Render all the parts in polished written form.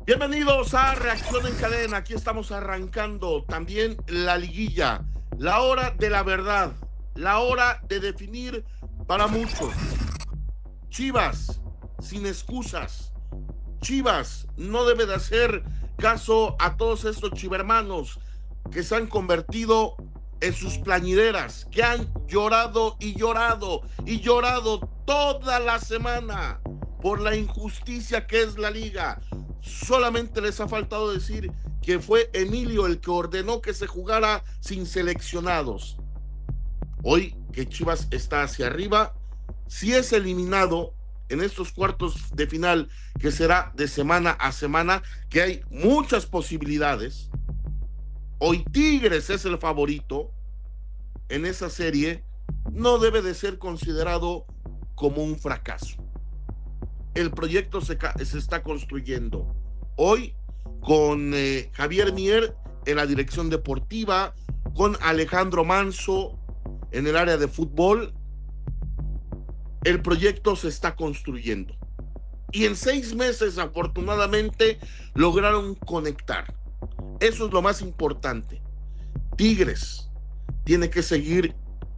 Bienvenidos a Reacción en Cadena. Aquí estamos arrancando también la liguilla, la hora de la verdad, la hora de definir para muchos. Chivas, sin excusas. Chivas no debe de hacer caso a todos estos chivermanos que se han convertido en sus plañideras, que han llorado y llorado y llorado toda la semana por la injusticia que es la liga. Solamente les ha faltado decir que fue Emilio el que ordenó que se jugara sin seleccionados. Hoy que Chivas está hacia arriba, si es eliminado en estos cuartos de final, que será de semana a semana, que hay muchas posibilidades. Hoy Tigres es el favorito en esa serie, no debe de ser considerado como un fracaso. El proyecto se está construyendo. Hoy con Javier Mier en la dirección deportiva, con Alejandro Manso en el área de fútbol, el proyecto se está construyendo. Y en 6 meses, afortunadamente, lograron conectar. Eso es lo más importante. Tigres tiene que seguir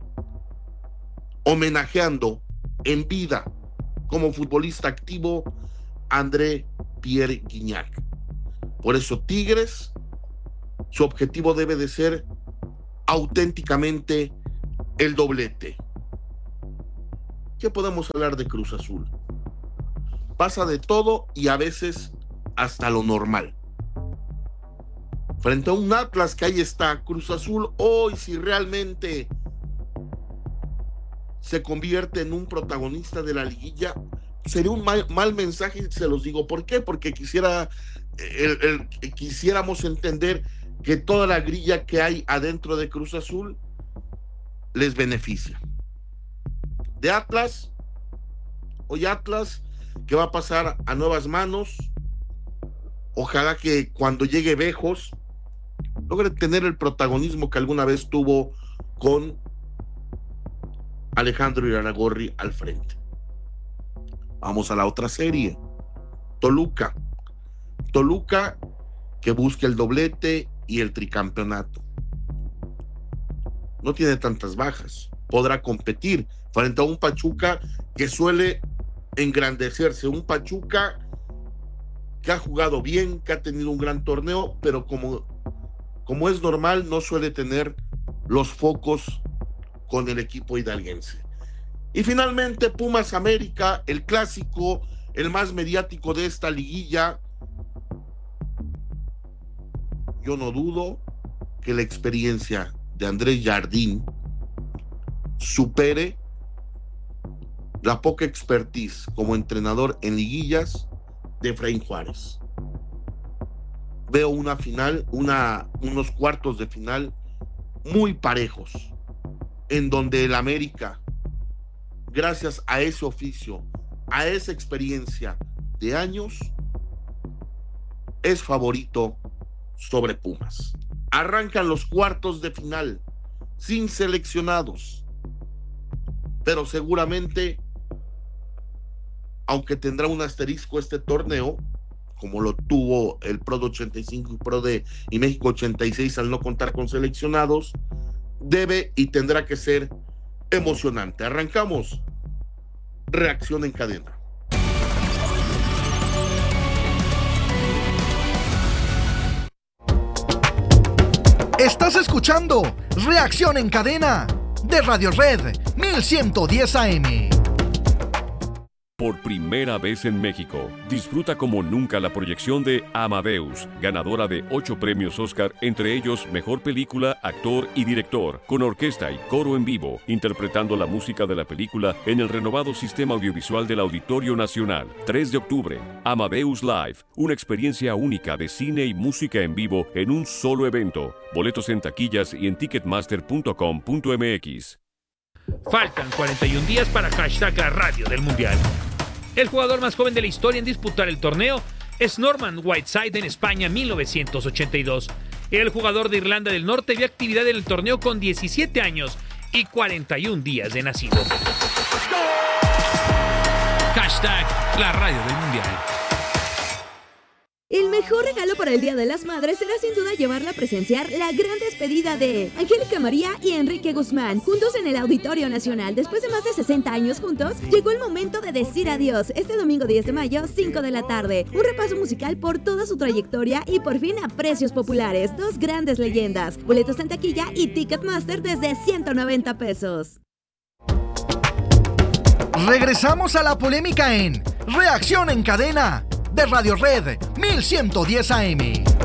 homenajeando en vida como futbolista activo André Pierre Gignac. Por eso Tigres, su objetivo debe de ser auténticamente el doblete. ¿Qué podemos hablar de Cruz Azul? Pasa de todo y a veces hasta lo normal. Frente a un Atlas que ahí está, Cruz Azul hoy, si realmente se convierte en un protagonista de la liguilla, sería un mal mensaje, se los digo. ¿Por qué? Porque quisiéramos entender que toda la grilla que hay adentro de Cruz Azul les beneficia. De Atlas, hoy Atlas, que va a pasar a nuevas manos. Ojalá que cuando llegue Bejos logre tener el protagonismo que alguna vez tuvo con Alejandro Irarrágorri al frente. Vamos a la otra serie. Toluca que busca el doblete y el tricampeonato. No tiene tantas bajas, podrá competir frente a un Pachuca que suele engrandecerse, un Pachuca que ha jugado bien, que ha tenido un gran torneo, pero como es normal, no suele tener los focos con el equipo hidalguense. Y finalmente Pumas América, el clásico, el más mediático de esta liguilla. Yo no dudo que la experiencia de Andrés Jardín supere la poca expertise como entrenador en liguillas de Efraín Juárez. Veo una final, unos cuartos de final muy parejos, en donde el América, gracias a ese oficio, a esa experiencia de años, es favorito sobre Pumas. Arrancan los cuartos de final sin seleccionados, pero seguramente, aunque tendrá un asterisco este torneo, como lo tuvo el Pro de 85 y México 86 al no contar con seleccionados, debe y tendrá que ser emocionante. Arrancamos Reacción en Cadena. Estás escuchando Reacción en Cadena de Radio Red 1110 AM. Por primera vez en México, disfruta como nunca la proyección de Amadeus, ganadora de 8 premios Oscar, entre ellos Mejor Película, Actor y Director, con orquesta y coro en vivo, interpretando la música de la película en el renovado sistema audiovisual del Auditorio Nacional. 3 de octubre, Amadeus Live, una experiencia única de cine y música en vivo en un solo evento. Boletos en taquillas y en ticketmaster.com.mx. Faltan 41 días para hashtag la radio del Mundial. El jugador más joven de la historia en disputar el torneo es Norman Whiteside en España 1982. El jugador de Irlanda del Norte vio actividad en el torneo con 17 años y 41 días de nacido. Hashtag la radio del Mundial. El mejor regalo para el Día de las Madres será sin duda llevarla a presenciar la gran despedida de Angélica María y Enrique Guzmán, juntos en el Auditorio Nacional. Después de más de 60 años juntos, llegó el momento de decir adiós. Este domingo 10 de mayo, 5 de la tarde. Un repaso musical por toda su trayectoria y por fin a precios populares. Dos grandes leyendas. Boletos en taquilla y Ticketmaster desde 190 pesos. Regresamos a la polémica en Reacción en Cadena de Radio Red 1110 AM.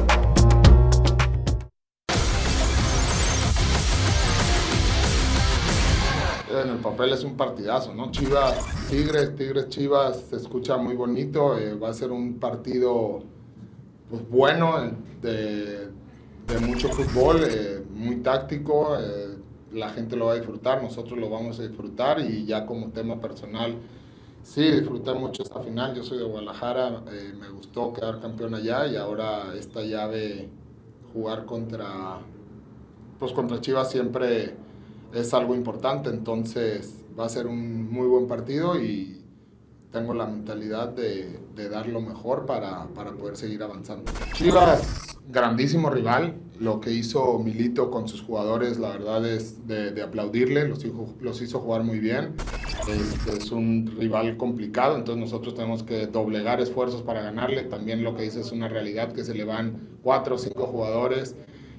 En el papel es un partidazo, ¿no? Chivas, Tigres, Chivas, se escucha muy bonito. Va a ser un partido pues, bueno, de mucho fútbol, muy táctico. La gente lo va a disfrutar, nosotros lo vamos a disfrutar. Y ya como tema personal, sí, disfruté mucho esta final. Yo soy de Guadalajara, me gustó quedar campeón allá y ahora esta llave, jugar contra Chivas siempre es algo importante, entonces va a ser un muy buen partido y tengo la mentalidad de dar lo mejor para poder seguir avanzando. Chivas, grandísimo rival, lo que hizo Milito con sus jugadores, la verdad es de aplaudirle, los hizo jugar muy bien. Es un rival complicado, entonces nosotros tenemos que doblegar esfuerzos para ganarle. También lo que dice es una realidad, que se le van 4 o 5 jugadores,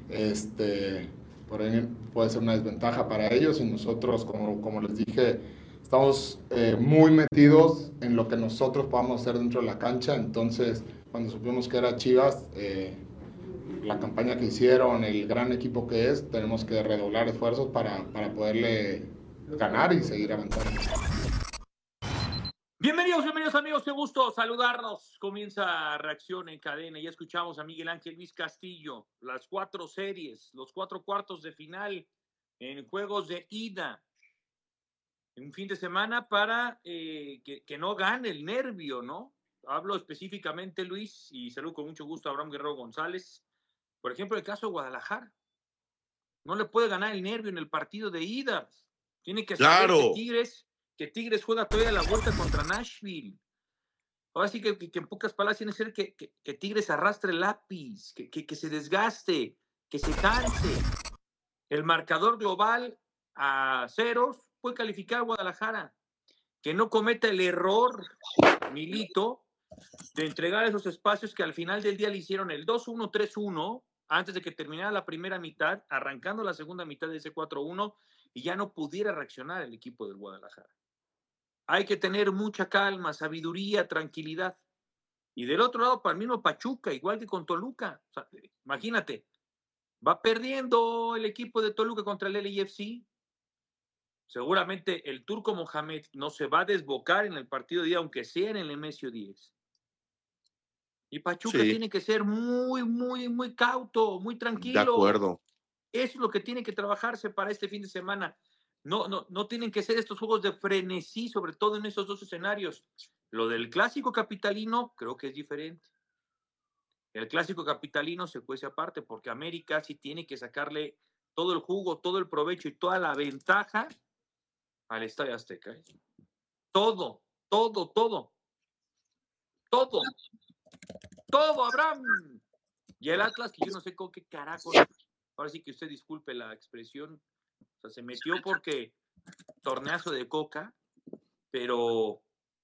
por ahí puede ser una desventaja para ellos y nosotros, como les dije, estamos muy metidos en lo que nosotros podamos hacer dentro de la cancha. Entonces, cuando supimos que era Chivas, la campaña que hicieron, el gran equipo que es, tenemos que redoblar esfuerzos para poderle ganar y seguir avanzando. Bienvenidos amigos, qué gusto saludarlos. Comienza Reacción en Cadena. Ya escuchamos a Miguel Ángel Luis Castillo, las 4 series, los 4 cuartos de final en juegos de ida. Un fin de semana para que no gane el nervio, ¿no? Hablo específicamente, Luis, y saludo con mucho gusto a Abraham Guerrero González. Por ejemplo, el caso de Guadalajara. No le puede ganar el nervio en el partido de ida. Tiene que saber que Tigres juega todavía la vuelta contra Nashville. Ahora sí que en pocas palabras tiene que ser que Tigres arrastre el lápiz, que se desgaste, que se canse. El marcador global a 0 puede calificar a Guadalajara. Que no cometa el error, Milito, de entregar esos espacios que al final del día le hicieron el 2-1, 3-1, antes de que terminara la primera mitad, arrancando la segunda mitad de ese 4-1, y ya no pudiera reaccionar el equipo del Guadalajara. Hay que tener mucha calma, sabiduría, tranquilidad. Y del otro lado, para el mismo Pachuca, igual que con Toluca. O sea, imagínate, va perdiendo el equipo de Toluca contra el LAFC. Seguramente el turco Mohamed no se va a desbocar en el partido de día, aunque sea en el Nemesio 10. Y Pachuca tiene que ser muy, muy, muy cauto, muy tranquilo. De acuerdo. Eso es lo que tiene que trabajarse para este fin de semana. No tienen que ser estos juegos de frenesí, sobre todo en esos 2 escenarios. Lo del clásico capitalino creo que es diferente. El clásico capitalino se cuece aparte, porque América sí tiene que sacarle todo el jugo, todo el provecho y toda la ventaja al Estadio Azteca. Todo, Abraham. Y el Atlas, que yo no sé con qué carajo, ahora sí que usted disculpe la expresión, o sea, se metió porque torneazo de coca, pero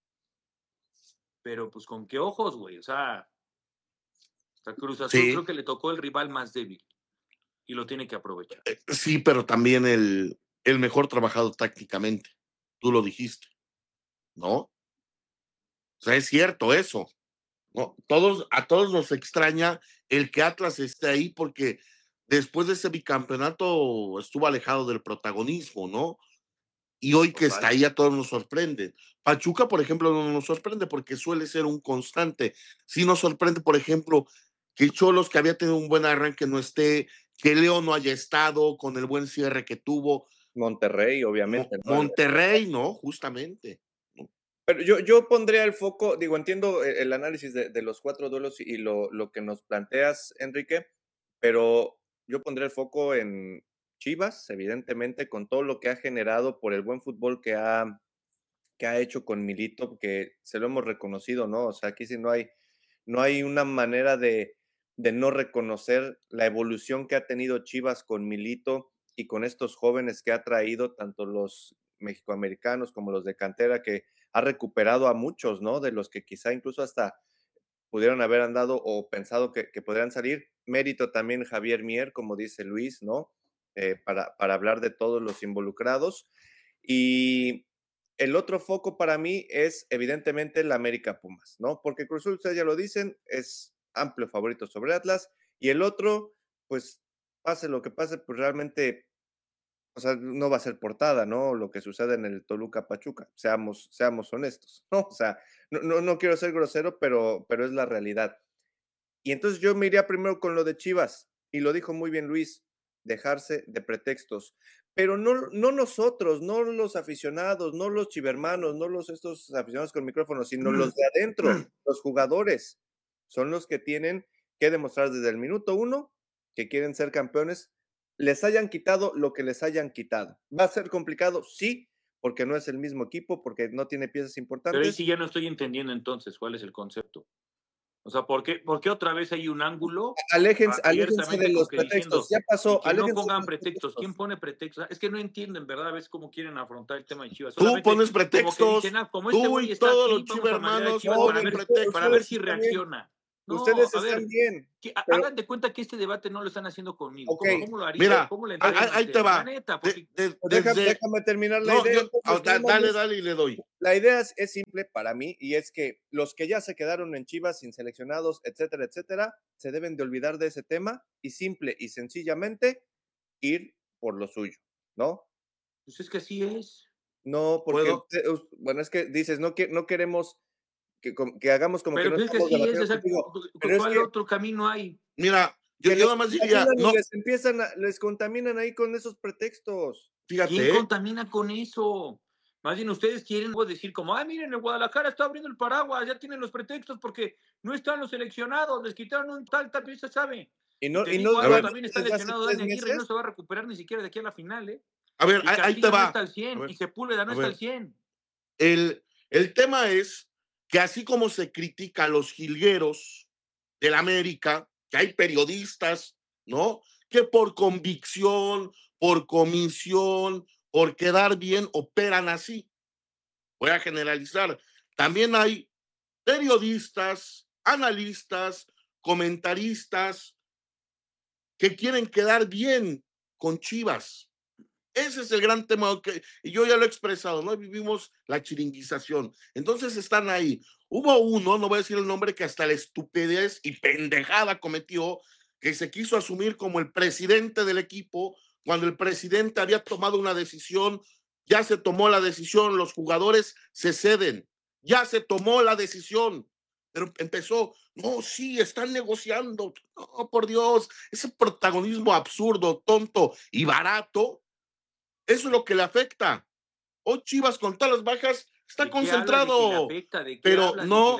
pues con qué ojos, güey, o sea Cruz Azul creo que le tocó el rival más débil y lo tiene que aprovechar. Sí, pero también el mejor trabajado tácticamente, tú lo dijiste, ¿no? O sea, es cierto eso, ¿no? A todos nos extraña el que Atlas esté ahí, porque después de ese bicampeonato estuvo alejado del protagonismo, ¿no? Y hoy que está ahí a todos nos sorprende. Pachuca, por ejemplo, no nos sorprende porque suele ser un constante. Sí nos sorprende, por ejemplo, que Xolos, que había tenido un buen arranque, no esté, que León no haya estado con el buen cierre que tuvo. Monterrey, obviamente. Monterrey, ¿no? Justamente. Pero yo pondría el foco, digo, entiendo el análisis de los 4 duelos y lo que nos planteas, Enrique, pero yo pondría el foco en Chivas, evidentemente, con todo lo que ha generado por el buen fútbol que ha hecho con Milito, que se lo hemos reconocido, ¿no? O sea, aquí sí no hay no hay una manera de no reconocer la evolución que ha tenido Chivas con Milito y con estos jóvenes que ha traído, tanto los mexicoamericanos como los de cantera, que ha recuperado a muchos, ¿no? De los que quizá incluso hasta pudieron haber andado o pensado que podrían salir. Mérito también Javier Mier, como dice Luis, ¿no? Para hablar de todos los involucrados. Y el otro foco para mí es evidentemente la América Pumas, ¿no? Porque Cruz Azul, ustedes ya lo dicen, es amplio favorito sobre Atlas. Y el otro, pues pase lo que pase, pues realmente, o sea, no va a ser portada, ¿no? Lo que sucede en el Toluca Pachuca, seamos honestos, ¿no? O sea, no quiero ser grosero, pero es la realidad. Y entonces yo me iría primero con lo de Chivas, y lo dijo muy bien Luis, dejarse de pretextos. Pero no nosotros, no los aficionados, no los chivermanos, no estos aficionados con micrófonos, sino los de adentro, los jugadores, son los que tienen que demostrar desde el minuto 1 que quieren ser campeones, les hayan quitado lo que les hayan quitado. ¿Va a ser complicado? Sí, porque no es el mismo equipo, porque no tiene piezas Pero ahí importantes. sí ya no estoy entendiendo entonces cuál es el concepto. O sea, ¿por qué otra vez hay un ángulo Aléjense de abiertamente los como que diciendo pretextos. Ya pasó. y que no aléjense de pongan los pretextos? ¿Quién pone pretextos? Es que no entiendo en verdad a veces cómo quieren afrontar el tema de Chivas. Tú Solamente pones como que pretextos, dicen, como este tú güey y está todos aquí, los vamos a madrear a chivermanos Chivas ponen para ver pretextos. si reacciona. No, Ustedes a ver, están bien. Pero, hagan de cuenta que este debate no lo están haciendo conmigo. Ok. ¿Cómo lo harían? Mira, ¿Cómo le entrarían al ahí te tema? La va. neta, porque déjame terminar la No, idea. yo, Entonces, nada más dale y le doy. la idea es simple para mí y es que los que ya se quedaron en Chivas sin seleccionados, etcétera, etcétera, se deben de olvidar de ese tema y simple y sencillamente ir por lo suyo, ¿no? pues es que así es. No, porque, bueno, es que dices, no queremos que hagamos como que Pero no pues es que estamos así es, debatiendo o sea, contigo, pero es ¿cuál que otro camino hay? Mira, yo les nada más diría, contaminan y no, les contaminan ahí con esos pretextos. ¿Quién fíjate, contamina con eso? Más bien ustedes quieren decir como, miren, el Guadalajara está abriendo el paraguas, ya tienen los pretextos porque no están los seleccionados, les quitaron un tal, también se sabe. Y Y no, te y no digo algo, duermen también está desde hace lesionado 3 Dani Aguirre y no meses. se va a recuperar ni siquiera de aquí a la final, ¿eh? a ver, Y ahí te Casillas no va. está al 100, A ver, y Sepúlveda no a está al ver. 100. El tema es que así como se critica a los jilgueros del América, que hay periodistas, ¿no? Que por convicción, por comisión, por quedar bien, operan así. Voy a generalizar. También hay periodistas, analistas, comentaristas que quieren quedar bien con Chivas. Ese es el gran tema y yo ya lo he expresado, ¿no? Vivimos la chiringuización. Entonces están ahí. Hubo uno, no voy a decir el nombre, que hasta la estupidez y pendejada cometió, que se quiso asumir como el presidente del equipo, cuando el presidente había tomado una decisión, ya se tomó la decisión, los jugadores se ceden, ya se tomó la decisión, pero empezó, no, sí, están negociando, no, por Dios, ese protagonismo absurdo, tonto y barato. Eso es lo que le afecta. Hoy Chivas con todas las bajas está concentrado, pero no,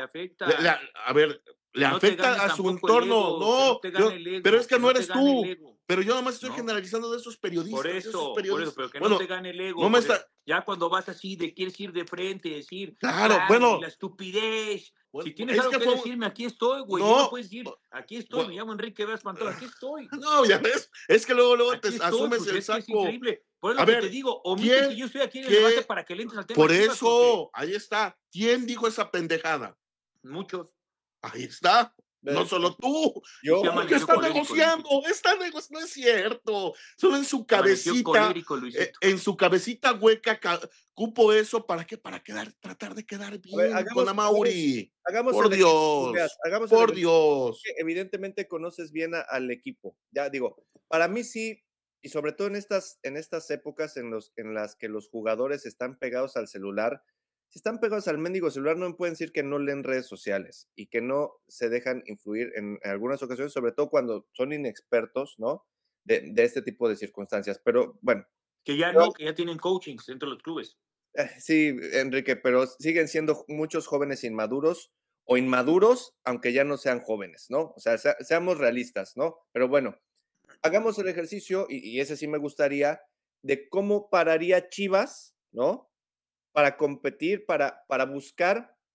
a ver, le afecta a su entorno, no, pero es que no eres tú, pero yo nada más estoy generalizando de esos periodistas. Por eso, pero que bueno, no te gane el ego. No me está... Ya cuando vas así, quieres ir de frente, decir, claro, bueno, la estupidez. Bueno, si tienes algo que decirme, aquí estoy, güey. No, no puedes decir, aquí estoy, me llamo Enrique Vaz Pantoja, aquí estoy. No, ya ves, es que luego te asumes pues, el saco. Es increíble. Por eso que te digo, omite que yo estoy aquí en el debate para que le entres al tema. Por eso, ahí está. ¿Quién dijo esa pendejada? Muchos. Ahí está. No solo tú. Yo que están negociando. No es cierto. Solo en su cabecita. En su cabecita hueca cupo eso. ¿Para qué? Para tratar de quedar bien con Amauri. Por Dios. Por Dios. Evidentemente conoces bien al equipo. Ya digo, para mí sí. Y sobre todo en estas épocas en las que los jugadores están pegados al celular. Si están pegados al mendigo celular, no me pueden decir que no leen redes sociales y que no se dejan influir en algunas ocasiones, sobre todo cuando son inexpertos, ¿no? De este tipo de circunstancias. Pero bueno. Que ya tienen coachings dentro de los clubes. Sí, Enrique, pero siguen siendo muchos jóvenes inmaduros o inmaduros, aunque ya no sean jóvenes, ¿no? O sea, seamos realistas, ¿no? Pero bueno, hagamos el ejercicio, y ese sí me gustaría, de cómo pararía Chivas, ¿no? Para competir, para buscar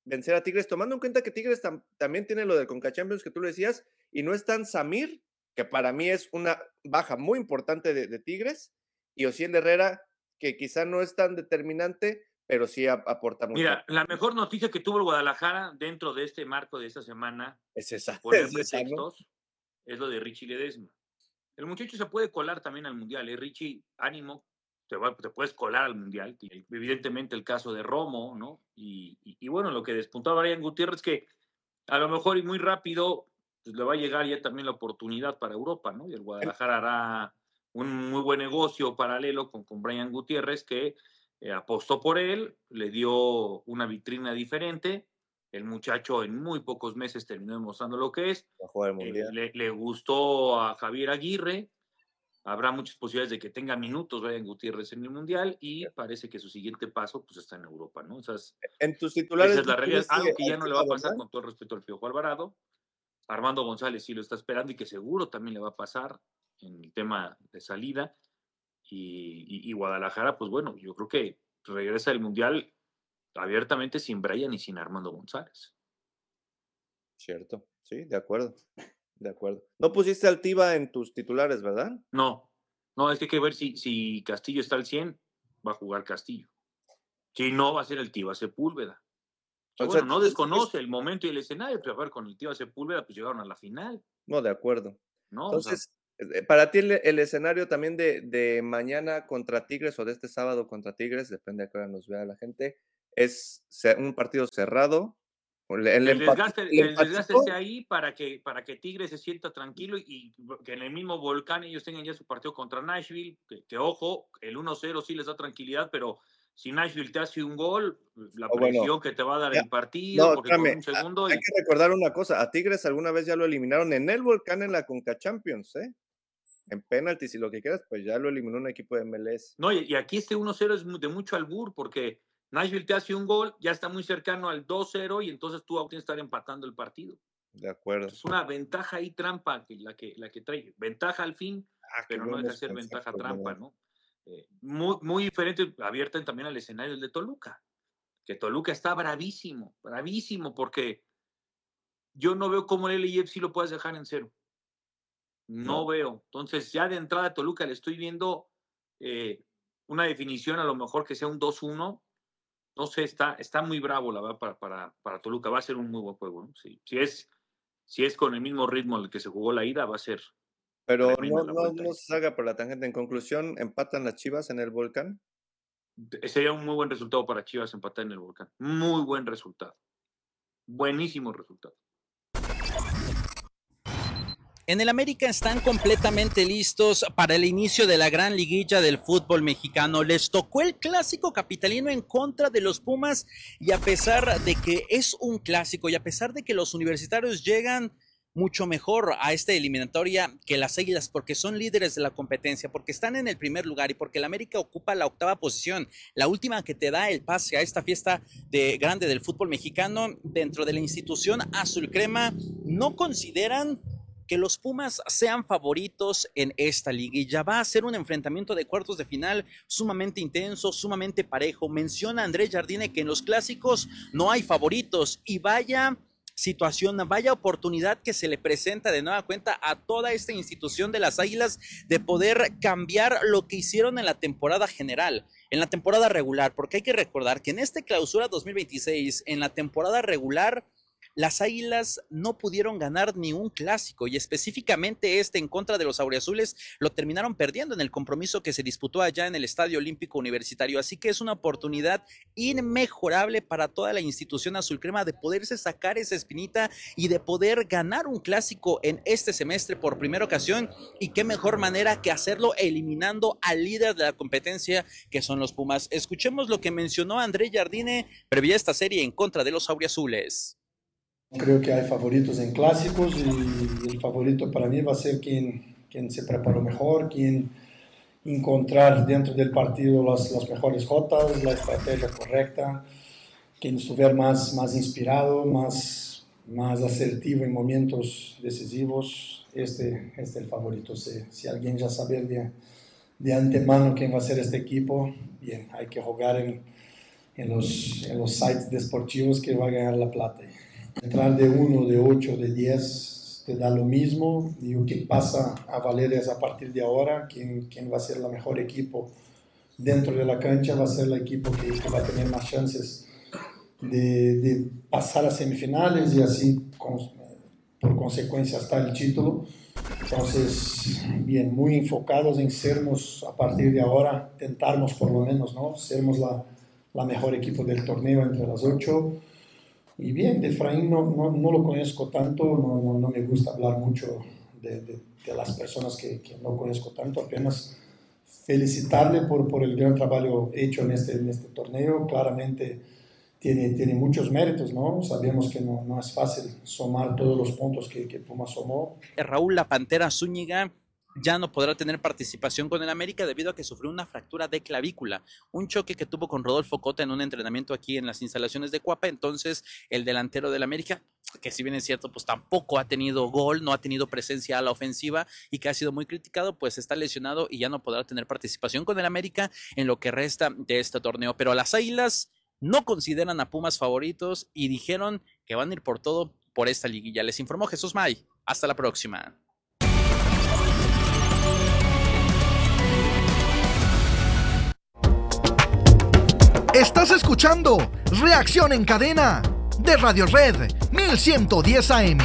vencer a Tigres, tomando en cuenta que Tigres también tiene lo del Conca Champions que tú lo decías, y no están Samir, que para mí es una baja muy importante de Tigres, y Ociel Herrera, que quizá no es tan determinante, pero sí aporta mucho. Mira, la mejor noticia que tuvo el Guadalajara dentro de este marco de esta semana, es esa. poner Es esa, pretextos, ¿no? Es lo de Richie Ledesma. El muchacho se puede colar también al Mundial, Richie, ánimo, te puedes colar al Mundial. Evidentemente el caso de Romo, ¿no? Y bueno, lo que despuntaba Brian Gutiérrez, que a lo mejor y muy rápido pues, le va a llegar ya también la oportunidad para Europa, ¿no? Y el Guadalajara hará un muy buen negocio paralelo con Brian Gutiérrez, que apostó por él, le dio una vitrina diferente. El muchacho en muy pocos meses terminó demostrando lo que es. Le gustó a Javier Aguirre. Habrá muchas posibilidades de que tenga minutos Brian Gutiérrez en el Mundial y parece que su siguiente paso pues está en Europa, ¿no? En tus titulares. Esa es la realidad. Algo que ya no le va a pasar, con todo el respeto al Piojo Alvarado. Armando González sí lo está esperando y que seguro también le va a pasar en el tema de salida. Y Guadalajara, pues bueno, yo creo que regresa del Mundial abiertamente sin Brian y sin Armando González. Cierto, sí, de acuerdo. De acuerdo. No pusiste al Tiva en tus titulares, ¿verdad? No, es que hay que ver si Castillo está al 100, va a jugar Castillo. Si no, va a ser el Tiva Sepúlveda. Bueno, no desconoce el momento y el escenario, pero a ver, con el Tiva Sepúlveda pues llegaron a la final. No, de acuerdo. No, entonces, para ti el escenario también de mañana contra Tigres o de este sábado contra Tigres, depende de qué hora nos vea la gente, es un partido cerrado. El desgaste esté ahí para que Tigres se sienta tranquilo y que en el mismo Volcán ellos tengan ya su partido contra Nashville, que ojo, el 1-0 sí les da tranquilidad, pero si Nashville te hace un gol, la presión que te va a dar el partido, porque con un segundo... Hay que recordar una cosa, a Tigres alguna vez ya lo eliminaron en el Volcán en la Conca Champions, en penalti, si lo que quieras, pues ya lo eliminó un equipo de MLS. No, y aquí este 1-0 es de mucho albur, porque Nashville te hace un gol, ya está muy cercano al 2-0 y entonces tú tienes que estar empatando el partido. De acuerdo. Es una ventaja y trampa la que trae. Ventaja al fin, pero no deja de ser ventaja trampa, ¿no? Muy, muy diferente, abierta también al escenario de Toluca. Que Toluca está bravísimo, porque yo no veo cómo el LAFC lo puedes dejar en 0. No veo. Entonces, ya de entrada a Toluca le estoy viendo una definición, a lo mejor que sea un 2-1. No sé, está muy bravo, la verdad, para Toluca. Va a ser un muy buen juego, ¿no? Sí. Si es con el mismo ritmo al que se jugó la ida, va a ser. Pero no se salga por la tangente. En conclusión, ¿empatan las Chivas en el Volcán? Sería un muy buen resultado para Chivas empatar en el Volcán. Muy buen resultado. Buenísimo resultado. En el América están completamente listos para el inicio de la gran liguilla del fútbol mexicano. Les tocó el clásico capitalino en contra de los Pumas y a pesar de que es un clásico y a pesar de que los universitarios llegan mucho mejor a esta eliminatoria que las Águilas porque son líderes de la competencia, porque están en el primer lugar y porque el América ocupa la 8ª posición, la última que te da el pase a esta fiesta grande del fútbol mexicano dentro de la institución azul crema, no consideran que los Pumas sean favoritos en esta liguilla. Va a ser un enfrentamiento de cuartos de final sumamente intenso, sumamente parejo. Menciona Andrés Jardine que en los clásicos no hay favoritos y vaya situación, vaya oportunidad que se le presenta de nueva cuenta a toda esta institución de las Águilas de poder cambiar lo que hicieron en la temporada general, en la temporada regular, porque hay que recordar que en esta clausura 2026, en la temporada regular, las Águilas no pudieron ganar ni un clásico y específicamente en contra de los auriazules lo terminaron perdiendo en el compromiso que se disputó allá en el Estadio Olímpico Universitario, así que es una oportunidad inmejorable para toda la institución azulcrema de poderse sacar esa espinita y de poder ganar un clásico en este semestre por primera ocasión, y qué mejor manera que hacerlo eliminando al líder de la competencia que son los Pumas. Escuchemos lo que mencionó Andrés Jardine previa a esta serie en contra de los auriazules. Creo que hay favoritos en clásicos y el favorito para mí va a ser quien se preparó mejor, quien encontrar dentro del partido las mejores jotas, la estrategia correcta, quien estuviera más inspirado, más asertivo en momentos decisivos. Este es el favorito. Si alguien ya sabe de antemano quién va a ser este equipo, bien, hay que jugar en los sites deportivos que va a ganar la plata. Entrar de 1, de 8, de 10 te da lo mismo, y lo que pasa a valer es a partir de ahora quién va a ser el mejor equipo dentro de la cancha, va a ser el equipo que va a tener más chances de pasar a semifinales y así por consecuencia hasta el título. Entonces, bien, muy enfocados en sermos a partir de ahora, intentarnos por lo menos, ¿no? Sermos la mejor equipo del torneo entre las 8. Y bien, de Efraín no lo conozco tanto, no me gusta hablar mucho de las personas que no conozco tanto, apenas felicitarle por el gran trabajo hecho en este torneo. Claramente tiene muchos méritos, ¿no? Sabemos que no es fácil sumar todos los puntos que Pumas sumó. Raúl La Pantera Zúñiga ya no podrá tener participación con el América debido a que sufrió una fractura de clavícula, un choque que tuvo con Rodolfo Cota en un entrenamiento aquí en las instalaciones de Cuapa. Entonces el delantero del América, que si bien es cierto, pues tampoco ha tenido gol, no ha tenido presencia a la ofensiva y que ha sido muy criticado, pues está lesionado y ya no podrá tener participación con el América en lo que resta de este torneo. Pero las Águilas no consideran a Pumas favoritos y dijeron que van a ir por todo por esta liguilla. Les informó Jesús May. Hasta la próxima. Estás escuchando Reacción en Cadena de Radio Red 1110 AM.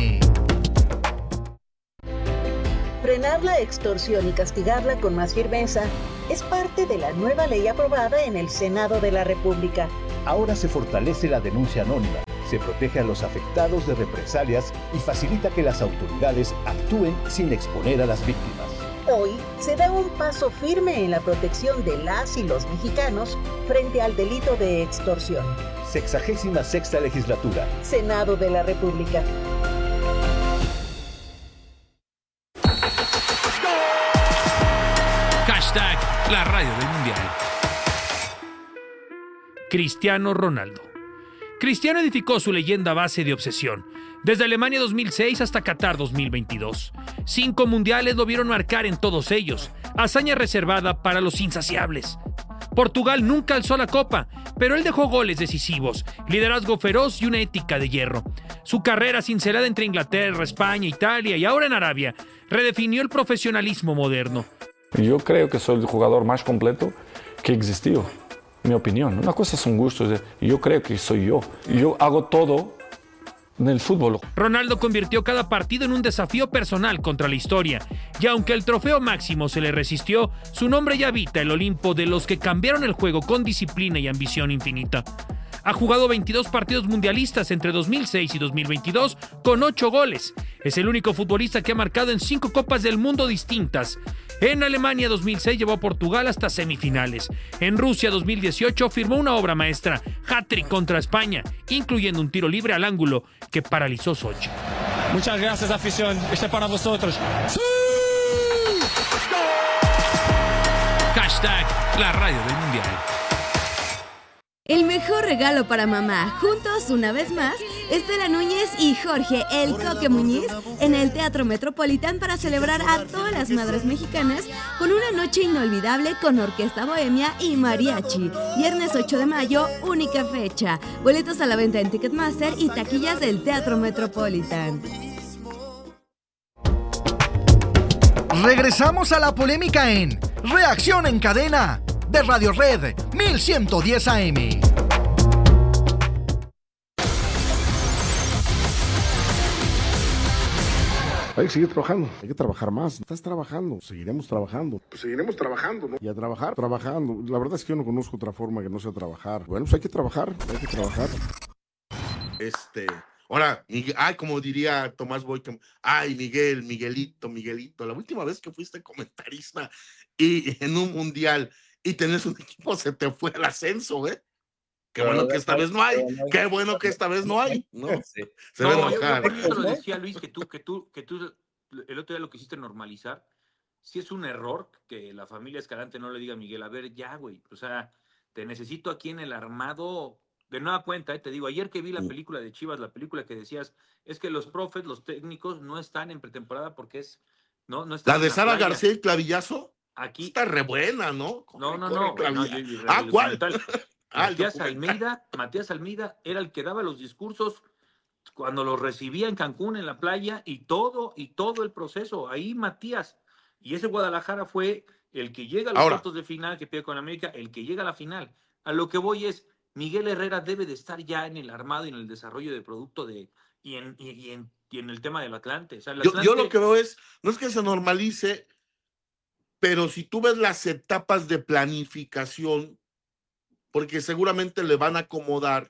Frenar la extorsión y castigarla con más firmeza es parte de la nueva ley aprobada en el Senado de la República. Ahora se fortalece la denuncia anónima, se protege a los afectados de represalias y facilita que las autoridades actúen sin exponer a las víctimas. Hoy se da un paso firme en la protección de las y los mexicanos frente al delito de extorsión. 66ª Legislatura. Senado de la República. Hashtag la radio del mundial. Cristiano Ronaldo. Cristiano edificó su leyenda a base de obsesión, desde Alemania 2006 hasta Qatar 2022. 5 mundiales lo vieron marcar en todos ellos, hazaña reservada para los insaciables. Portugal nunca alzó la copa, pero él dejó goles decisivos, liderazgo feroz y una ética de hierro. Su carrera cincelada entre Inglaterra, España, Italia y ahora en Arabia redefinió el profesionalismo moderno. Yo creo que soy el jugador más completo que existió. Mi opinión, una cosa son gustos, yo creo que soy yo. Yo hago todo en el fútbol. Ronaldo convirtió cada partido en un desafío personal contra la historia, y aunque el trofeo máximo se le resistió, su nombre ya habita el Olimpo de los que cambiaron el juego con disciplina y ambición infinita. Ha jugado 22 partidos mundialistas entre 2006 y 2022 con 8 goles. Es el único futbolista que ha marcado en 5 Copas del Mundo distintas. En Alemania 2006 llevó a Portugal hasta semifinales. En Rusia 2018 firmó una obra maestra, hat-trick contra España, incluyendo un tiro libre al ángulo que paralizó Sochi. Muchas gracias, afición. Este es para vosotros. ¡Sí! Hashtag la radio del mundial. El mejor regalo para mamá, juntos una vez más, Estela Núñez y Jorge El Coque Muñiz en el Teatro Metropolitan para celebrar a todas las madres mexicanas con una noche inolvidable con orquesta bohemia y mariachi. Viernes 8 de mayo, única fecha. Boletos a la venta en Ticketmaster y taquillas del Teatro Metropolitan. Regresamos a la polémica en Reacción en Cadena de Radio Red 1110 AM. Hay que seguir trabajando, hay que trabajar más. Estás trabajando, seguiremos trabajando. Pues seguiremos trabajando, ¿no? Y a trabajar, trabajando. La verdad es que yo no conozco otra forma que no sea trabajar. Bueno, pues hay que trabajar, hay que trabajar. Ahora, como diría Tomás Boy, Miguelito, la última vez que fuiste comentarista y en un mundial y tenés un equipo, se te fue el ascenso, ¿eh? Qué bueno que esta vez no hay, qué bueno que esta vez no hay, ¿no? Sí. Se va a enojar. Por eso lo decía Luis, que tú, el otro día lo quisiste normalizar. Si es un error que la familia Escalante no le diga a Miguel, a ver, ya, güey, o sea, te necesito aquí en el armado. De nueva cuenta, te digo, ayer que vi la película de Chivas, la película que decías, es que los profes, los técnicos, no están en pretemporada porque no están. La de Sara García y Clavillazo, aquí está re buena, ¿no? No. ¿Cuál? Matías Almeida era el que daba los discursos cuando los recibía en Cancún, en la playa, y todo el proceso. Ahí Matías. Y ese Guadalajara fue el que llega a los cuartos de final, que pierde con América, el que llega a la final. A lo que voy es, Miguel Herrera debe de estar ya en el armado y en el desarrollo de producto y en el tema del Atlante. O sea, yo lo que veo es, no es que se normalice, pero si tú ves las etapas de planificación, porque seguramente le van a acomodar,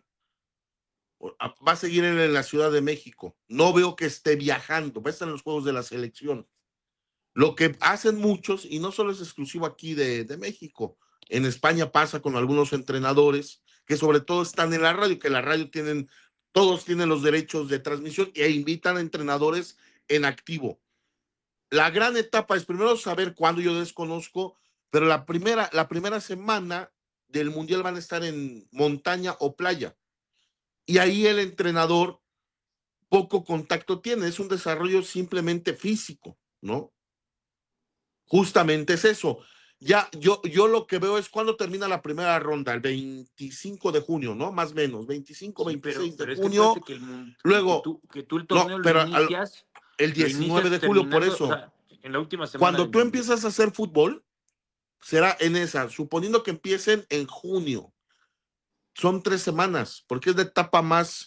va a seguir en la Ciudad de México. No veo que esté viajando, va a estar en los juegos de la selección. Lo que hacen muchos, y no solo es exclusivo aquí de México, en España pasa con algunos entrenadores que sobre todo están en la radio, que la radio todos tienen los derechos de transmisión e invitan a entrenadores en activo. La gran etapa es primero saber cuándo, yo desconozco, pero la primera semana del Mundial van a estar en montaña o playa. Y ahí el entrenador poco contacto tiene, es un desarrollo simplemente físico, ¿no? Justamente es eso. Ya, yo lo que veo es cuando termina la primera ronda, el 25 de junio, ¿no? Más o menos, 25, 26 de junio. Luego, que tú el torneo lo inicias, el 19 de julio, por eso. O sea, en la última semana. Cuando tú empiezas a hacer fútbol, será en esa, suponiendo que empiecen en junio. Son 3 semanas, porque es la etapa más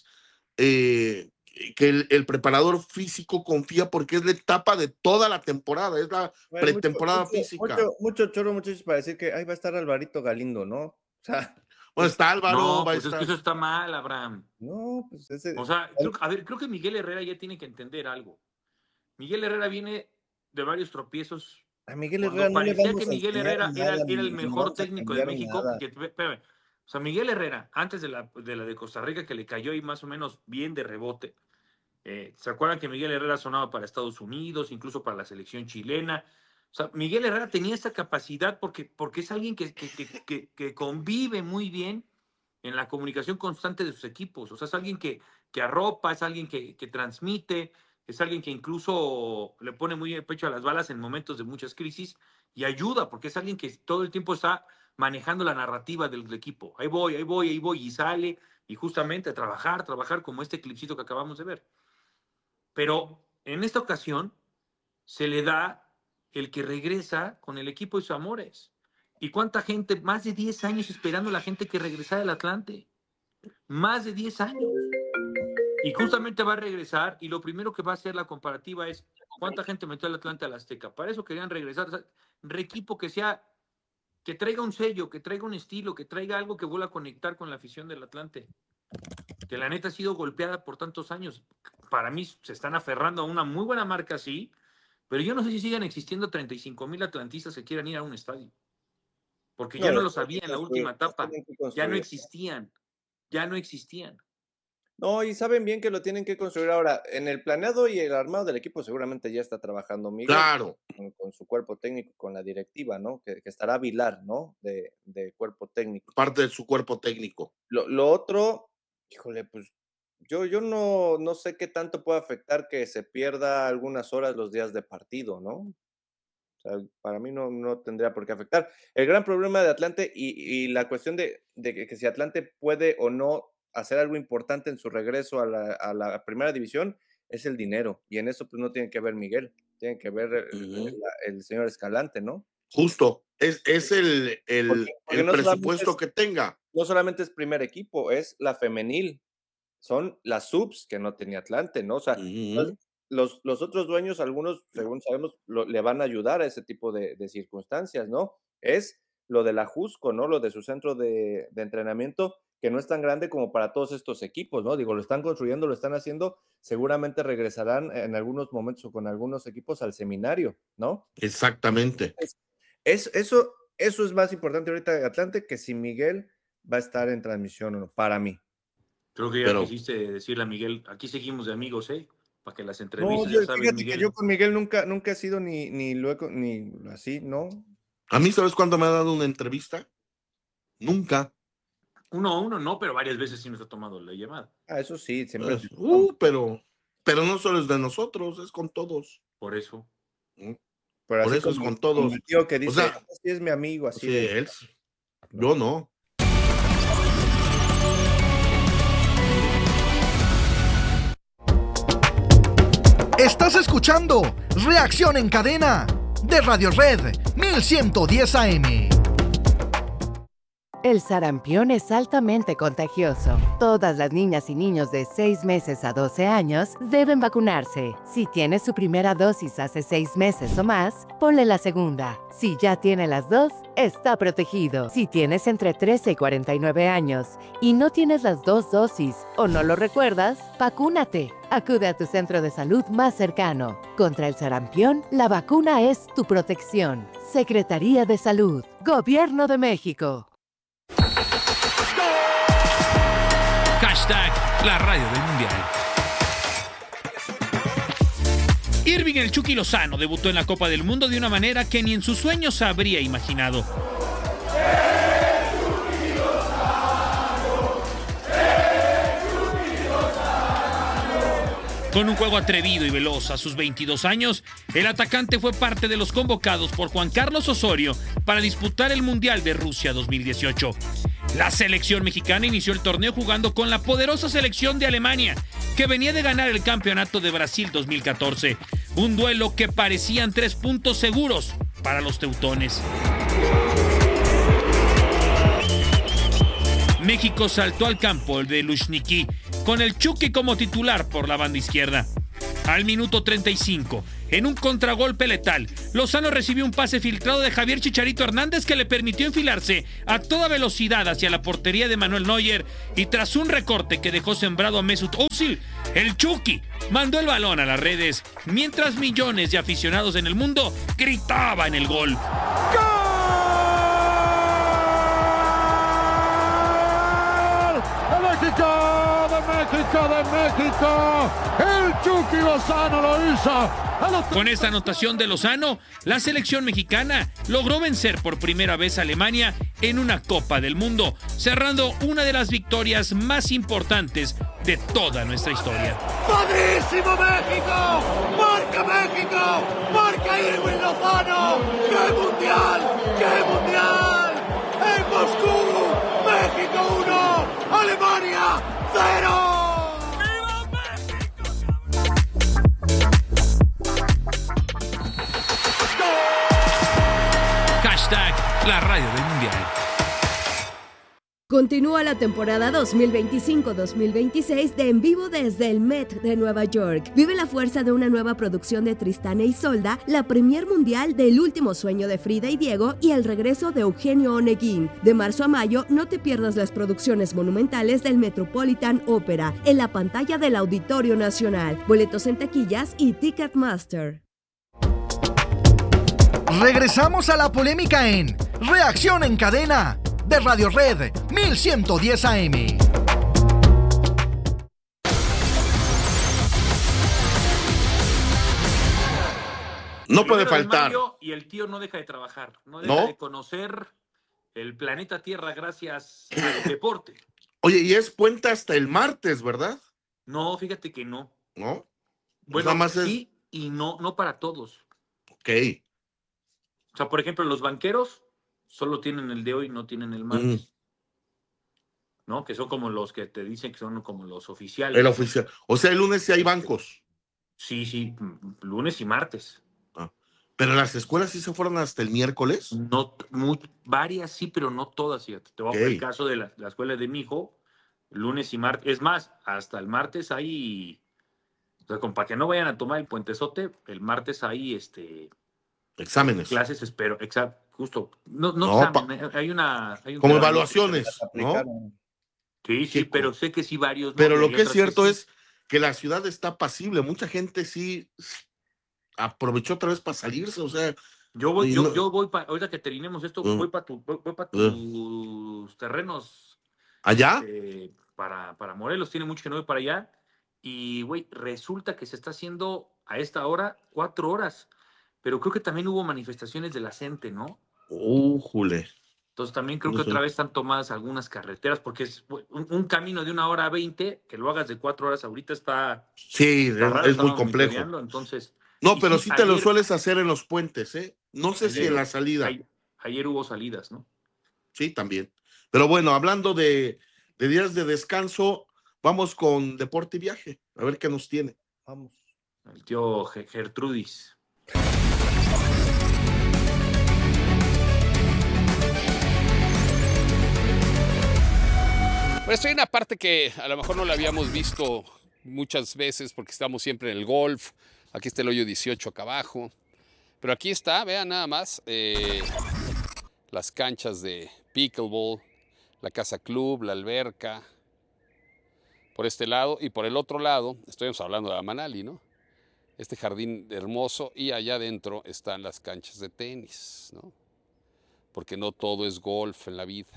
que el preparador físico confía, porque es la etapa de toda la temporada, es la pretemporada física. Mucho choro, muchachos, para decir que ahí va a estar Alvarito Galindo, ¿no? O sea, bueno, está Álvaro, no, va a pues estar. Es que eso está mal, Abraham. No, pues ese. O sea, creo que Miguel Herrera ya tiene que entender algo. Miguel Herrera viene de varios tropiezos. A Miguel Herrera no le parecía vamos que Miguel Herrera era el mejor técnico de México. Espérame. O sea, Miguel Herrera, antes de la de Costa Rica, que le cayó ahí más o menos bien de rebote. ¿Se acuerdan que Miguel Herrera sonaba para Estados Unidos, incluso para la selección chilena? O sea, Miguel Herrera tenía esa capacidad porque es alguien que convive muy bien en la comunicación constante de sus equipos. O sea, es alguien que arropa, es alguien que transmite, es alguien que incluso le pone muy el pecho a las balas en momentos de muchas crisis y ayuda, porque es alguien que todo el tiempo está manejando la narrativa del equipo. Ahí voy, y sale, y justamente a trabajar como este clipcito que acabamos de ver. Pero en esta ocasión se le da el que regresa con el equipo de sus amores. ¿Y cuánta gente? Más de 10 años esperando la gente que regresara del Atlante. Más de 10 años. Y justamente va a regresar y lo primero que va a hacer la comparativa es cuánta gente metió al Atlante al Azteca. Para eso querían regresar. O sea, equipo que traiga un sello, que traiga un estilo, que traiga algo que vuelva a conectar con la afición del Atlante. Que la neta ha sido golpeada por tantos años. Para mí se están aferrando a una muy buena marca así, pero yo no sé si sigan existiendo 35,000 atlantistas que quieran ir a un estadio. Porque ya no lo sabía en la última etapa. Ya no existían. No, y saben bien que lo tienen que construir ahora. En el planeado y el armado del equipo seguramente ya está trabajando Miguel. Claro. Con su cuerpo técnico, con la directiva, ¿no? Que estará Vilar, ¿no? De cuerpo técnico. Parte de su cuerpo técnico. Lo otro, híjole, pues yo no sé qué tanto puede afectar que se pierda algunas horas los días de partido, ¿no? O sea, para mí no tendría por qué afectar. El gran problema de Atlante y la cuestión de que si Atlante puede o no hacer algo importante en su regreso a la primera división es el dinero. Y en eso pues no tiene que ver Miguel, tiene que ver el señor Escalante, ¿no? Justo, es el no presupuesto que tenga. No solamente es primer equipo, es la femenil. Son las subs que no tenía Atlante, ¿no? O sea, los otros dueños, algunos, según sabemos, le van a ayudar a ese tipo de circunstancias, ¿no? Es lo de la Jusco, ¿no? Lo de su centro de entrenamiento, que no es tan grande como para todos estos equipos, ¿no? Digo, lo están construyendo, lo están haciendo, seguramente regresarán en algunos momentos o con algunos equipos al seminario, ¿no? Exactamente. Eso es más importante ahorita de Atlante que si Miguel va a estar en transmisión o no, para mí. Creo que ya quisiste decirle a Miguel, aquí seguimos de amigos, para que las entrevistas, ya sabes, Miguel. Que yo con Miguel nunca he sido ni luego, ni así, ¿no? A mí, ¿sabes cuándo me ha dado una entrevista? Nunca. Uno a uno no, pero varias veces sí nos ha tomado la llamada. Eso sí, siempre. Pero no solo es de nosotros, es con todos. Por eso. Por eso es con todos. El tío que dice, así es mi amigo, así sí, él. Yo no. Estás escuchando Reacción en Cadena de Radio Red 1110 AM. El sarampión es altamente contagioso. Todas las niñas y niños de 6 meses a 12 años deben vacunarse. Si tiene su primera dosis hace 6 meses o más, ponle la segunda. Si ya tiene las dos, está protegido. Si tienes entre 13 y 49 años y no tienes las 2 dosis o no lo recuerdas, vacúnate. Acude a tu centro de salud más cercano. Contra el sarampión, la vacuna es tu protección. Secretaría de Salud. Gobierno de México. Hashtag la radio del mundial. Irving el Chucky Lozano debutó en la Copa del Mundo de una manera que ni en sus sueños habría imaginado. Con un juego atrevido y veloz a sus 22 años, el atacante fue parte de los convocados por Juan Carlos Osorio para disputar el Mundial de Rusia 2018. La selección mexicana inició el torneo jugando con la poderosa selección de Alemania, que venía de ganar el campeonato de Brasil 2014. Un duelo que parecían 3 puntos seguros para los teutones. México saltó al campo de Luzhniki, con el Chucky como titular por la banda izquierda. Al minuto 35, en un contragolpe letal, Lozano recibió un pase filtrado de Javier Chicharito Hernández que le permitió enfilarse a toda velocidad hacia la portería de Manuel Neuer, y tras un recorte que dejó sembrado a Mesut Özil, el Chucky mandó el balón a las redes, mientras millones de aficionados en el mundo gritaban el gol. De México, el Chucky Lozano lo hizo. Con esta anotación de Lozano, la selección mexicana logró vencer por primera vez a Alemania en una Copa del Mundo, cerrando una de las victorias más importantes de toda nuestra historia. ¡Padrísimo México! ¡Marca México! ¡Marca Irving Lozano! ¡Qué mundial! ¡Qué mundial! ¡En Moscú! ¡México 1! ¡Alemania 0! Hashtag la radio del mundial. Continúa la temporada 2025-2026 de En Vivo desde el Met de Nueva York. Vive la fuerza de una nueva producción de Tristán e Isolda, la premier mundial del Último Sueño de Frida y Diego y el regreso de Eugenio Oneguín. De marzo a mayo, no te pierdas las producciones monumentales del Metropolitan Opera en la pantalla del Auditorio Nacional. Boletos en taquillas y Ticketmaster. Regresamos a la polémica en Reacción en Cadena de Radio Red 1110 AM. No puede faltar. Mario, y el tío no deja de trabajar, no deja de conocer el planeta Tierra gracias al deporte. Oye, y es puente hasta el martes, ¿verdad? No, fíjate que no. ¿No? Bueno, nada más sí y no para todos. Ok. O sea, por ejemplo, los banqueros solo tienen el de hoy, no tienen el martes. ¿No? Que son como los que te dicen que son como los oficiales. El oficial. O sea, el lunes sí hay bancos. Sí, lunes y martes. ¿Pero las escuelas sí se fueron hasta el miércoles? No, varias sí, pero no todas, fíjate. Te voy a poner el caso de la escuela de mi hijo, lunes y martes. Es más, hasta el martes hay, o sea, como para que no vayan a tomar el puentezote, el martes hay exámenes. Clases, espero, exacto, justo. No examen, hay un como evaluaciones, ¿no? Sí, pero sé que sí varios. Pero lo que es cierto es que la ciudad está apacible. Mucha gente sí aprovechó otra vez para salirse, o sea. Yo voy ahorita que terminemos esto, voy para tus terrenos. ¿Allá? Para Morelos, tiene mucho que no voy para allá. Y, güey, resulta que se está haciendo a esta hora 4 horas. Pero creo que también hubo manifestaciones de la gente, ¿no? Jule. Entonces también creo que otra vez están tomadas algunas carreteras, porque es un camino de 1 hora 20, que lo hagas de 4 horas ahorita está... Sí, raro, es muy complejo. Entonces, no, pero sí te lo sueles hacer en los puentes, ¿eh? No sé si en la salida. Ayer hubo salidas, ¿no? Sí, también. Pero bueno, hablando de días de descanso, vamos con Deporte y Viaje, a ver qué nos tiene. Vamos. el tío Gertrudis. Bueno, estoy en una parte que a lo mejor no la habíamos visto muchas veces porque estamos siempre en el golf. Aquí está el hoyo 18 acá abajo. Pero aquí está, vean nada más, las canchas de pickleball, la casa club, la alberca, por este lado. Y por el otro lado, estamos hablando de Amanali, ¿no? Este jardín hermoso, y allá adentro están las canchas de tenis, ¿no? Porque no todo es golf en la vida,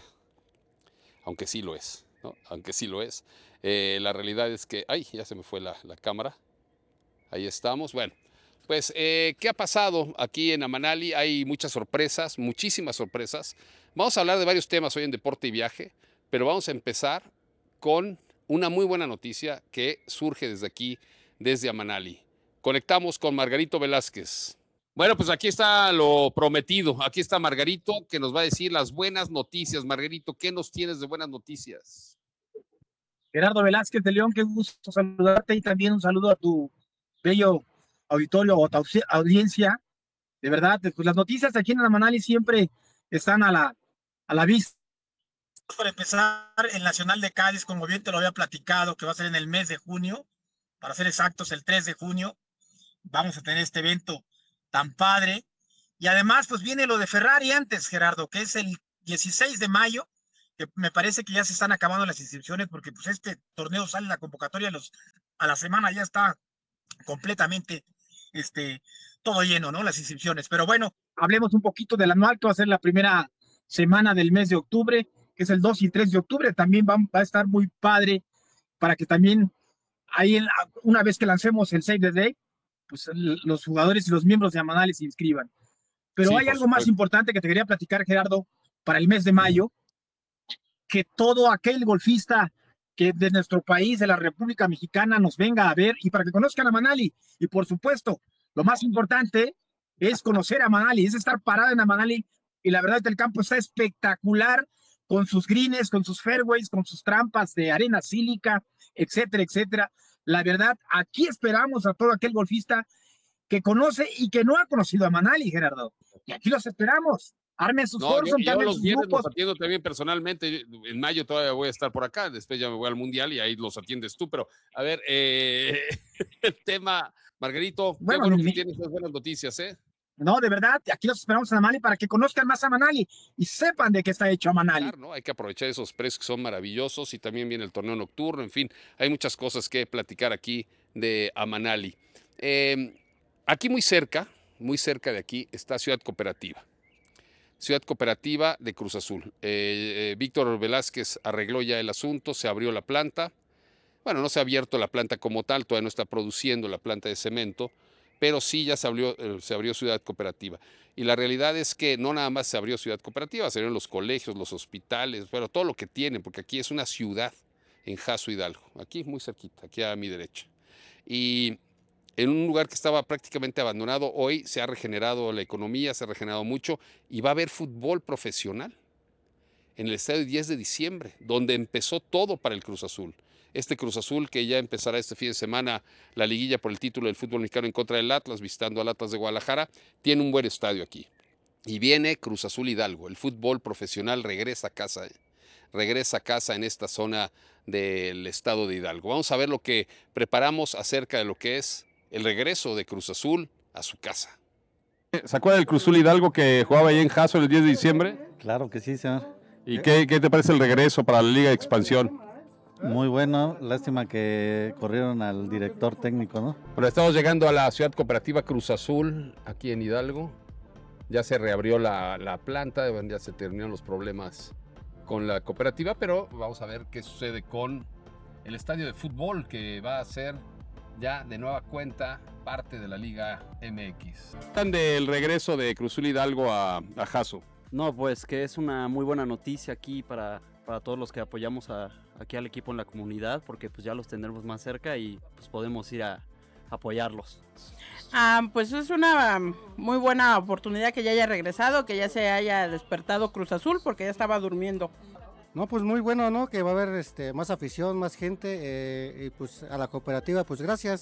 aunque sí lo es, ¿no? Aunque sí lo es. La realidad es que, ay, ya se me fue la cámara. Ahí estamos. Bueno, pues, ¿qué ha pasado aquí en Amanali? Hay muchas sorpresas, muchísimas sorpresas. Vamos a hablar de varios temas hoy en Deporte y Viaje, pero vamos a empezar con una muy buena noticia que surge desde aquí, desde Amanali. Conectamos con Margarito Velázquez. Bueno, pues aquí está lo prometido. Aquí está Margarito, que nos va a decir las buenas noticias. Margarito, ¿qué nos tienes de buenas noticias? Gerardo Velázquez de León, qué gusto saludarte, y también un saludo a tu bello auditorio o tu audiencia. De verdad, pues las noticias aquí en Amanali siempre están a la vista. Para empezar, el Nacional de Cádiz, como bien te lo había platicado, que va a ser en el mes de junio, para ser exactos, el 3 de junio, vamos a tener este evento tan padre. Y además, pues viene lo de Ferrari antes, Gerardo, que es el 16 de mayo, que me parece que ya se están acabando las inscripciones, porque pues este torneo sale la convocatoria a la semana, ya está completamente todo lleno, ¿no? Las inscripciones. Pero bueno, hablemos un poquito del anual, que va a ser la primera semana del mes de octubre, que es el 2 y 3 de octubre. También va a estar muy padre para que también ahí, una vez que lancemos el Save the Day, pues los jugadores y los miembros de Amanali se inscriban. Pero sí, hay algo más importante que te quería platicar, Gerardo, para el mes de mayo, que todo aquel golfista que de nuestro país, de la República Mexicana, nos venga a ver y para que conozcan a Amanali. Y por supuesto, lo más importante es conocer a Amanali, es estar parado en Amanali, y la verdad es que el campo está espectacular, con sus greens, con sus fairways, con sus trampas de arena sílica, etcétera, etcétera. La verdad, aquí esperamos a todo aquel golfista que conoce y que no ha conocido a Amanali, Gerardo. Y aquí los esperamos. Armen sus foros, yo los viernes los atiendo también personalmente. En mayo todavía voy a estar por acá, después ya me voy al Mundial y ahí los atiendes tú. Pero, a ver, el tema, Margarito, bueno, qué bueno que tienes unas buenas noticias, ¿eh? No, de verdad, aquí los esperamos en Amanali para que conozcan más a Amanali y sepan de qué está hecho Amanali. Claro, ¿no? Hay que aprovechar esos precios que son maravillosos, y también viene el torneo nocturno. En fin, hay muchas cosas que platicar aquí de Amanali. Aquí muy cerca de aquí está Ciudad Cooperativa. Ciudad Cooperativa de Cruz Azul. Víctor Velázquez arregló ya el asunto, se abrió la planta. Bueno, no se ha abierto la planta como tal, todavía no está produciendo la planta de cemento, pero sí ya se abrió Ciudad Cooperativa. Y la realidad es que no nada más se abrió Ciudad Cooperativa, se abrieron los colegios, los hospitales, bueno, todo lo que tienen, porque aquí es una ciudad en Jasso Hidalgo, aquí muy cerquita, aquí a mi derecha. Y en un lugar que estaba prácticamente abandonado, hoy se ha regenerado la economía, se ha regenerado mucho, y va a haber fútbol profesional en el estadio 10 de diciembre, donde empezó todo para el Cruz Azul. Este Cruz Azul que ya empezará este fin de semana la liguilla por el título del fútbol mexicano en contra del Atlas, visitando al Atlas de Guadalajara, tiene un buen estadio aquí. Y viene Cruz Azul Hidalgo, el fútbol profesional regresa a casa en esta zona del estado de Hidalgo. Vamos a ver lo que preparamos acerca de lo que es el regreso de Cruz Azul a su casa. ¿Se acuerda del Cruz Azul Hidalgo que jugaba ahí en Jasso el 10 de diciembre? Claro que sí, señor. ¿Y qué te parece el regreso para la Liga de Expansión? Muy bueno, lástima que corrieron al director técnico, ¿no? Bueno, estamos llegando a la Ciudad Cooperativa Cruz Azul, aquí en Hidalgo. Ya se reabrió la planta, ya se terminaron los problemas con la cooperativa, pero vamos a ver qué sucede con el estadio de fútbol, que va a ser ya de nueva cuenta parte de la Liga MX. ¿Están del regreso de Cruz Azul Hidalgo a Jasso? No, pues que es una muy buena noticia aquí para todos los que apoyamos aquí al equipo en la comunidad, porque pues ya los tendremos más cerca y pues podemos ir a apoyarlos. Pues es una muy buena oportunidad que ya haya regresado, que ya se haya despertado Cruz Azul, porque ya estaba durmiendo. No, pues muy bueno, ¿no? Que va a haber más afición, más gente, y pues a la cooperativa, pues gracias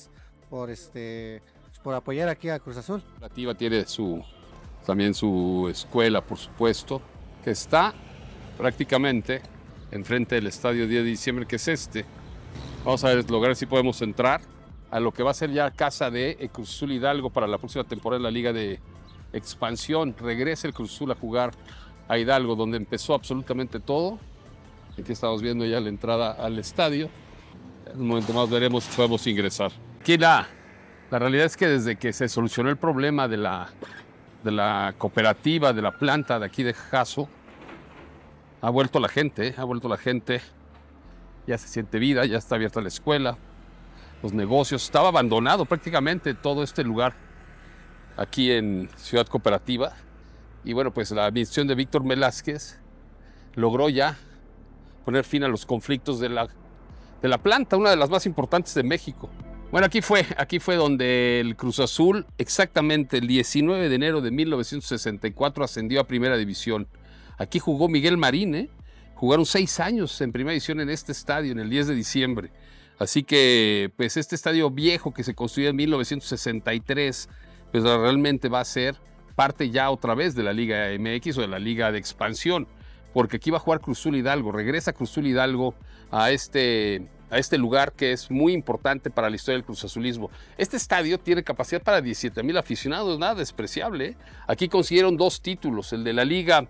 por apoyar aquí a Cruz Azul. La Cooperativa tiene también su escuela, por supuesto, que está prácticamente enfrente del estadio 10 de diciembre, que es este. Vamos a lograr si podemos entrar a lo que va a ser ya casa de Cruz Azul Hidalgo para la próxima temporada en la Liga de Expansión. Regresa el Cruz Azul a jugar a Hidalgo, donde empezó absolutamente todo. Aquí estamos viendo ya la entrada al estadio. En un momento más veremos si podemos ingresar. Aquí la realidad es que desde que se solucionó el problema de la cooperativa, de la planta de aquí de Jaso, ha vuelto la gente, ya se siente vida, ya está abierta la escuela, los negocios. Estaba abandonado prácticamente todo este lugar aquí en Ciudad Cooperativa. Y bueno, pues la administración de Víctor Velázquez logró ya poner fin a los conflictos de la planta, una de las más importantes de México. Bueno, aquí fue donde el Cruz Azul, exactamente el 19 de enero de 1964, ascendió a Primera División. Aquí jugó Miguel Marín, Jugaron 6 años en Primera División en este estadio, en el 10 de diciembre. Así que, pues, este estadio viejo que se construyó en 1963, pues realmente va a ser parte ya otra vez de la Liga MX o de la Liga de Expansión, porque aquí va a jugar Cruz Azul Hidalgo. Regresa Cruz Azul Hidalgo a este lugar que es muy importante para la historia del Cruz Azulismo. Este estadio tiene capacidad para 17,000 aficionados, nada despreciable. Aquí consiguieron 2 títulos, el de la Liga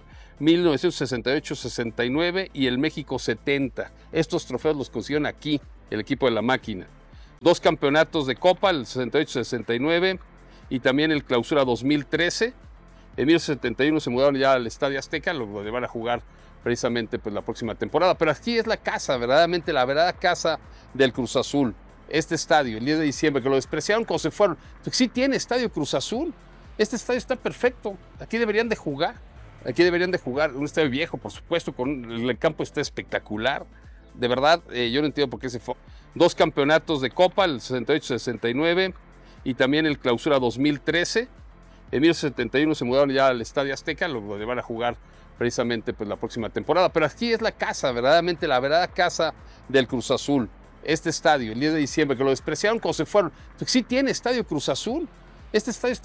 1968-69 y el México 70. Estos trofeos los consiguieron aquí, el equipo de la máquina. 2 campeonatos de Copa, el 68-69 y también el Clausura 2013. En 1971 se mudaron ya al Estadio Azteca, donde van a jugar precisamente pues, la próxima temporada. Pero aquí es la casa, verdaderamente la verdadera casa del Cruz Azul. Este estadio, el 10 de diciembre, que lo despreciaron cuando se fueron. Pues sí tiene estadio Cruz Azul. Este estadio está perfecto. Aquí deberían de jugar. Aquí deberían de jugar. Un estadio viejo, por supuesto, el campo está espectacular. De verdad, yo no entiendo por qué se fue. 2 campeonatos de Copa, el 68-69 y también el Clausura 2013. En 1971 se mudaron ya al Estadio Azteca, donde van a jugar precisamente pues, la próxima temporada. Pero aquí es la casa, verdaderamente la verdadera casa del Cruz Azul. Este estadio, el 10 de diciembre, que lo despreciaron cuando se fueron. Pues sí tiene estadio Cruz Azul. Este estadio está